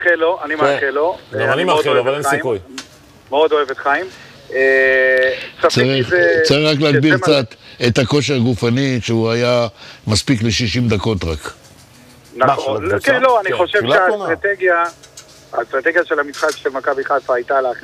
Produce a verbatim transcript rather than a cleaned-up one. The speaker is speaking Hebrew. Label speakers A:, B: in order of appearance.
A: מאחל לו, אני מאחל לו.
B: גם אני מאחל לו, אבל אין סיכוי.
A: מאוד אוהב את חיים.
C: צריך רק להגביר קצת את הכושר הגופני, שהוא היה מספיק ל-שישים דקות רק.
A: נכון, כן, לא, אני חושב שהאסטרטגיה, האסטרטגיה של המשחק של מכבי חיפה הייתה להכניס